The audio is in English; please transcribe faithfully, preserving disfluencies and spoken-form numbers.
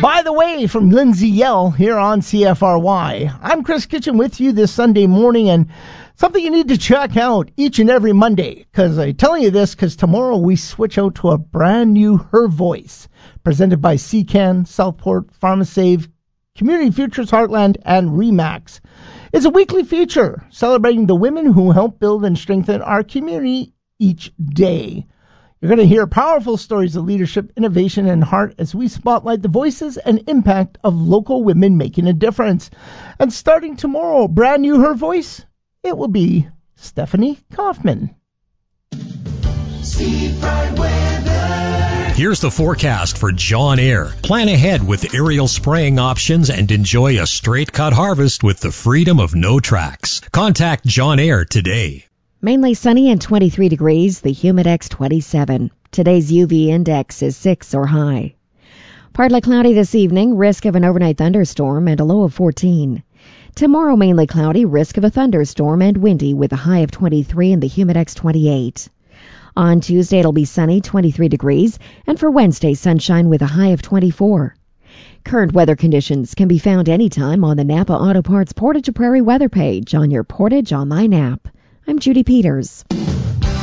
By the way, from Lindsay Yell here on C F R Y. I'm Chris Kitchen with you this Sunday morning, and something you need to check out each and every Monday, because I'm telling you this because tomorrow we switch out to a brand new Her Voice, presented by C CAN, Southport, PharmaSave, Community Futures Heartland, and REMAX. It's a weekly feature celebrating the women who help build and strengthen our community each day. You're going to hear powerful stories of leadership, innovation, and heart as we spotlight the voices and impact of local women making a difference. And starting tomorrow, brand new Her Voice, it will be Stephanie Kaufman. Steve Pride weather. Here's the forecast for John Eyre. Plan ahead with aerial spraying options and enjoy a straight-cut harvest with the freedom of no tracks. Contact John Eyre today. Mainly sunny and twenty-three degrees, the Humidex twenty-seven. Today's U V index is six or high. Partly cloudy this evening, risk of an overnight thunderstorm and a low of fourteen. Tomorrow mainly cloudy, risk of a thunderstorm and windy with a high of twenty-three and the Humidex twenty-eight. On Tuesday it'll be sunny, twenty-three degrees, and for Wednesday sunshine with a high of twenty-four. Current weather conditions can be found anytime on the Napa Auto Parts Portage to Prairie weather page on your Portage Online app. I'm Judy Peters.